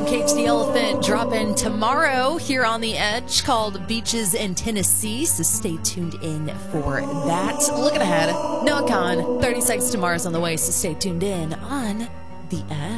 Cage the Elephant dropping tomorrow here on The Edge called Beaches in Tennessee, so stay tuned in for that. Looking ahead, Noah Khan, 30 Seconds to Mars on the way, so stay tuned in on The Edge.